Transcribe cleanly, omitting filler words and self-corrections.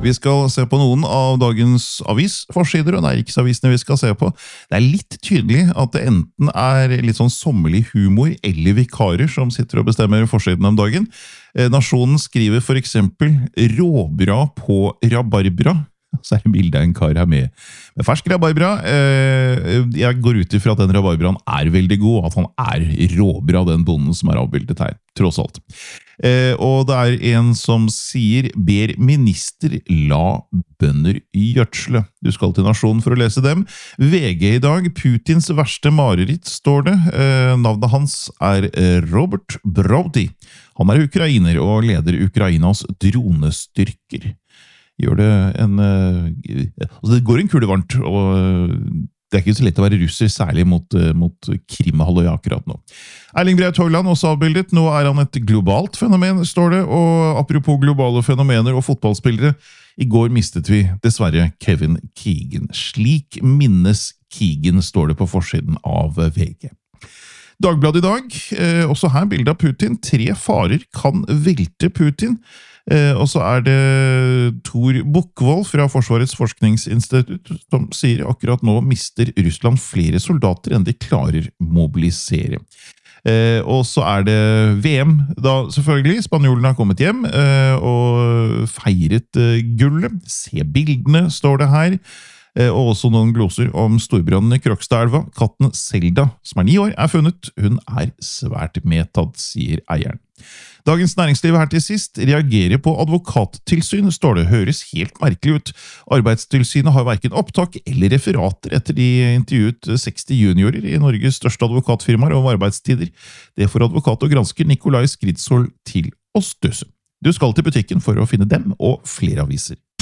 Vi skal se på noen av dagens avisforsider, og det ikke avisene vi skal se på. Det litt tydelig at det enten litt sånn sommerlig humor eller vikarer som sitter og bestemmer forsiden om dagen. Nasjonen skriver for eksempel «Råbra på rabarbra». Så det bildet av en kar her med fersk rabarbra. Jeg går ut ifra at den rabarbraen veldig god, at han råbra, den bonden som avbildet her, tross alt. Og det en som sier «Ber minister la bønder gjødsle». Du skal til Nasjonen for å lese dem. VG i dag, Putins verste mareritt, står det. Navnet hans Robert Brody. Han ukrainer og leder Ukrainas dronestyrker. Gjør det det går en kule varmt, og det ikke så lett å være russer, særlig mot Krimhalvøya akkurat nå. Erling Braut Haaland også avbildet. Nå han et globalt fenomen, står det, og apropos globale fenomener og fotballspillere, i går mistet vi dessverre Kevin Keegan. Slik minnes Keegan, står det på forsiden av VG. Dagbladet i dag, også her bildet av Putin. 3 farer kan velte Putin. Og så det Tor Bukkvold fra Forsvarets forskningsinstitutt som sier akkurat nå mister Russland flere soldater enn de klarer mobilisere. Og så det VM da selvfølgelig. Spanjolene har kommet hjem og feiret gullet. Se bildene, står det her. Og også noen gloser om storbrannen i Krokstadelva. Katten Zelda, som 9 år, funnet. Hun svært medtatt, sier eieren. Dagens Næringsliv her til sist reagerer på advokattilsyn, står det. Høres helt merkelig ut. Arbeidstilsynet har hverken opptak eller referater etter de intervjuet 60 juniorer i Norges største advokatfirmaer om arbeidstider. Det får advokat og gransker Nikolai Skridsvold til å stusse. Du skal til butikken for å finne dem og flere aviser.